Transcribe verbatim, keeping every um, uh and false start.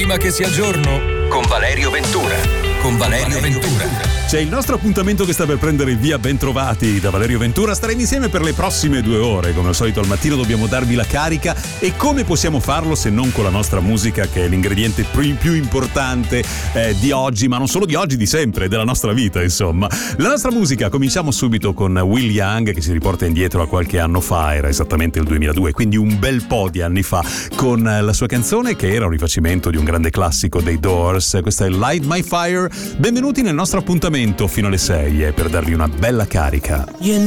Prima che sia giorno, con Valerio Ventura. Con Valerio Ventura. C'è il nostro appuntamento che sta per prendere il via. Bentrovati da Valerio Ventura. Staremo insieme per le prossime due ore. Come al solito al mattino dobbiamo darvi la carica, e come possiamo farlo se non con la nostra musica, che è l'ingrediente più importante eh, di oggi, ma non solo di oggi, di sempre, della nostra vita, insomma. La nostra musica, cominciamo subito con Will Young, che si riporta indietro a qualche anno fa, era esattamente il duemiladue, quindi un bel po' di anni fa, con la sua canzone che era un rifacimento di un grande classico dei Doors. Questa è Light My Fire. Benvenuti nel nostro appuntamento fino alle sei, eh, per darvi una bella carica.